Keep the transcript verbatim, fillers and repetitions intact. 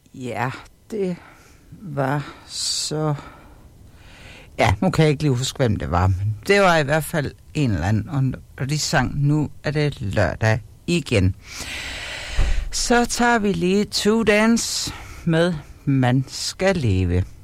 Ja, det var så... Ja, nu kan jeg ikke lige huske, hvem det var, men det var i hvert fald en eller anden, og de sang, nu er det lørdag igen. Så tager vi lige To Dance med Man Skal Leve.